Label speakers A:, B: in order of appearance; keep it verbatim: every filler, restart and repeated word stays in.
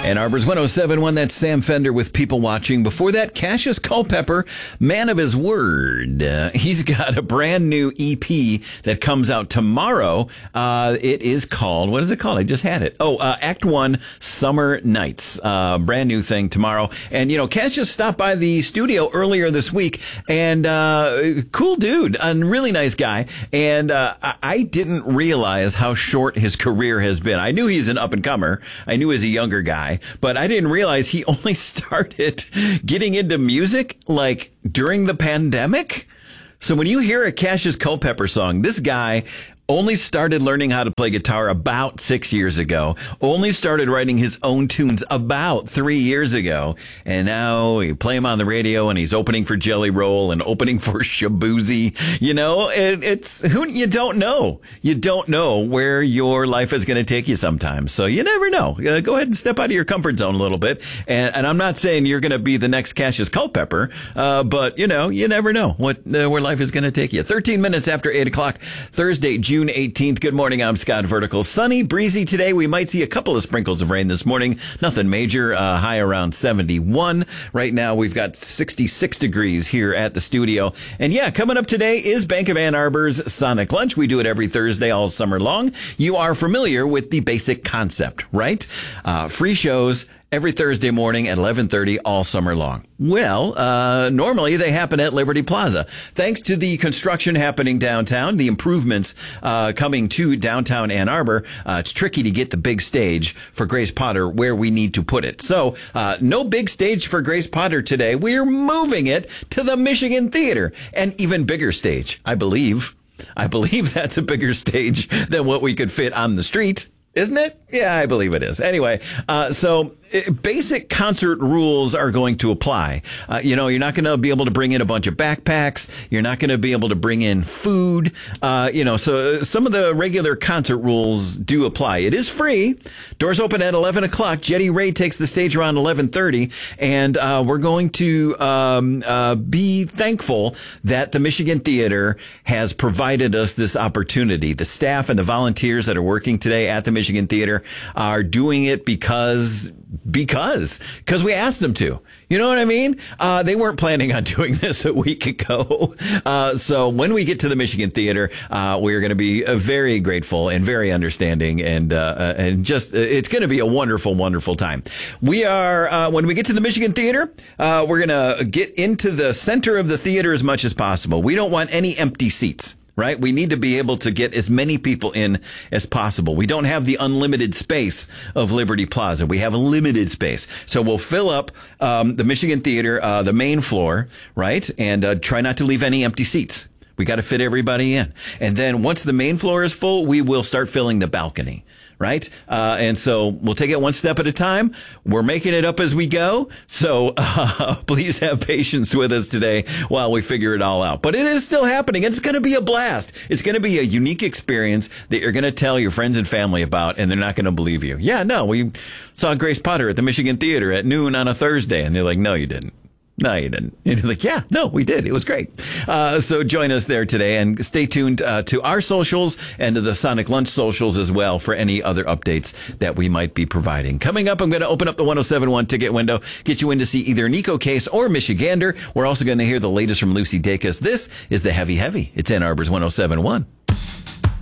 A: Ann Arbor's one oh seven point one, that's Sam Fender with People Watching. Before that, Cassius Culpepper, Man of His Word. Uh, he's got a brand new E P that comes out tomorrow. Uh, it is called, what is it called? I just had it. Oh, uh, Act One, Summer Nights. Uh, brand new thing tomorrow. And, you know, Cassius stopped by the studio earlier this week, and uh, cool dude, a really nice guy. And uh, I didn't realize how short his career has been. I knew he's an up-and-comer. I knew he's a younger guy, but I didn't realize he only started getting into music like during the pandemic. So when you hear a Cassius Culpepper song, this guy only started learning how to play guitar about six years ago, only started writing his own tunes about three years ago. And now you play him on the radio and he's opening for Jelly Roll and opening for Shaboozey. You know, it, it's who you don't know. You don't know where your life is going to take you sometimes. So you never know. Uh, go ahead and step out of your comfort zone a little bit. And, and I'm not saying you're going to be the next Cassius Culpepper, uh, but you know, you never know what uh, where life is going to take you. thirteen minutes after eight o'clock, Thursday, June eighteenth. Good morning. I'm Scott Vertical. Sunny, breezy today. We might see a couple of sprinkles of rain this morning. Nothing major. Uh, high around seventy-one. Right now, we've got sixty-six degrees here at the studio. And yeah, coming up today is Bank of Ann Arbor's Sonic Lunch. We do it every Thursday all summer long. You are familiar with the basic concept, right? Uh, free shows every Thursday morning at eleven thirty all summer long. Well, uh, normally they happen at Liberty Plaza. Thanks to the construction happening downtown, the improvements uh, coming to downtown Ann Arbor, uh, it's tricky to get the big stage for Grace Potter where we need to put it. So, uh, no big stage for Grace Potter today. We're moving it to the Michigan Theater, an even bigger stage, I believe. I believe that's a bigger stage than what we could fit on the street. Isn't it? Yeah, I believe it is. Anyway, uh, so basic concert rules are going to apply. Uh, you know, you're not going to be able to bring in a bunch of backpacks. You're not going to be able to bring in food. Uh, you know, so some of the regular concert rules do apply. It is free. Doors open at eleven o'clock. Jetty Ray takes the stage around eleven thirty. And uh, we're going to um, uh, be thankful that the Michigan Theater has provided us this opportunity. The staff and the volunteers that are working today at the Michigan Theater are doing it because Because, because we asked them to. You know what I mean? Uh, they weren't planning on doing this a week ago. Uh, so when we get to the Michigan Theater, uh, we're going to be uh, very grateful and very understanding, and uh, and just uh, it's going to be a wonderful, wonderful time. We are uh, when we get to the Michigan Theater, uh, we're going to get into the center of the theater as much as possible. We don't want any empty seats. Right? We need to be able to get as many people in as possible. We don't have the unlimited space of Liberty Plaza. We have a limited space. So we'll fill up um, the Michigan Theater, uh, the main floor, right? And uh, try not to leave any empty seats. We got to fit everybody in. And then once the main floor is full, we will start filling the balcony. Right? Uh, and so we'll take it one step at a time. We're making it up as we go. So uh, please have patience with us today while we figure it all out. But it is still happening. It's going to be a blast. It's going to be a unique experience that you're going to tell your friends and family about, and they're not going to believe you. Yeah, no, we saw Grace Potter at the Michigan Theater at noon on a Thursday. And they're like, no, you didn't. No, you didn't. And you're like, yeah, no, we did. It was great. Uh, so join us there today and stay tuned uh, to our socials and to the Sonic Lunch socials as well for any other updates that we might be providing. Coming up, I'm going to open up the one oh seven point one ticket window, get you in to see either Nico Case or Michigander. We're also going to hear the latest from Lucy Dacus. This is the Heavy Heavy. It's Ann Arbor's one oh seven point one.